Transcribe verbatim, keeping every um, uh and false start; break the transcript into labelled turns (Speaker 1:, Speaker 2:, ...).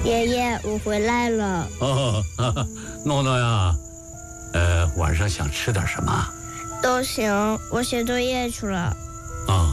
Speaker 1: 爷爷，我回来了。
Speaker 2: 哦，哈哈，诺诺呀，呃，晚上想吃点什么？
Speaker 1: 都行，我写作业去了。
Speaker 2: 啊，